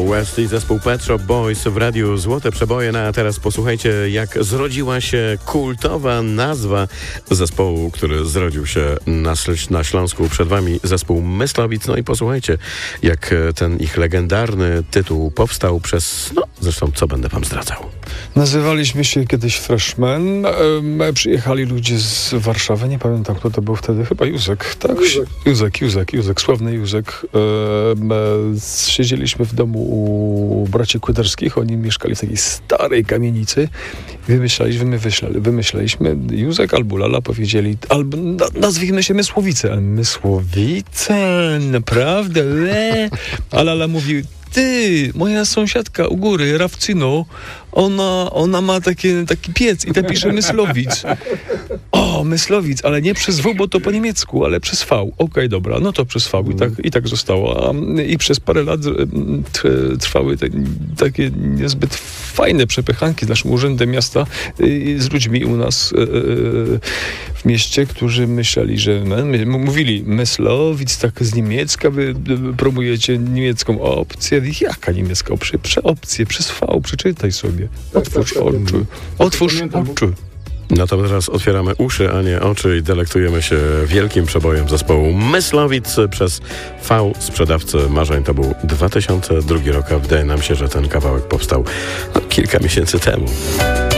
West i zespół Pet Shop Boys w radiu Złote Przeboje. No a teraz posłuchajcie, jak zrodziła się kultowa nazwa zespołu, który zrodził się na Śląsku. Przed wami zespół Myslowic. No i posłuchajcie, jak ten ich legendarny tytuł powstał przez, zresztą co będę wam zdradzał. Nazywaliśmy się kiedyś Freshmen. Przyjechali ludzie z Warszawy. Nie pamiętam, kto to był wtedy. Chyba Józek, tak? Józek, sławny Józek. Siedzieliśmy w domu u braci Kłyderskich. Oni mieszkali w takiej starej kamienicy. Wymyślaliśmy Józek albo Lala powiedzieli, albo nazwijmy się Mysłowice. Ale Mysłowice? Naprawdę? A Lala mówi, ty, moja sąsiadka u góry, Rawcyno, ona ma taki piec i tam pisze Myslowic. O, Myslowic, ale nie przez W, bo to po niemiecku, ale przez V. Okej, dobra, no to przez V i tak zostało. I przez parę lat trwały takie niezbyt fajne przepychanki z naszym urzędem miasta z ludźmi u nas w mieście, którzy myśleli, że mówili Myslowic, tak z niemiecka, wy promujecie niemiecką opcję. Jaka niemiecka opcja? Przez V, przeczytaj sobie. Otwórz oczy. No to teraz otwieramy uszy, a nie oczy i delektujemy się wielkim przebojem zespołu Myslowic przez V, sprzedawcy marzeń. To był 2002 rok, a wydaje nam się, że ten kawałek powstał kilka miesięcy temu.